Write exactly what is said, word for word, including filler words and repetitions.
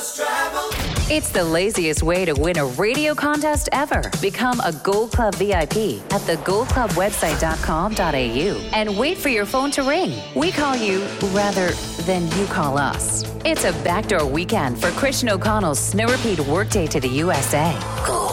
It's the laziest way to win a radio contest ever. Become a Gold Club V I P at the gold club website dot com dot a u and wait for your phone to ring. We call you rather than you call us. It's a backdoor weekend for Christian O'Connell's Snow Repeat Workday to the U S A. Gold.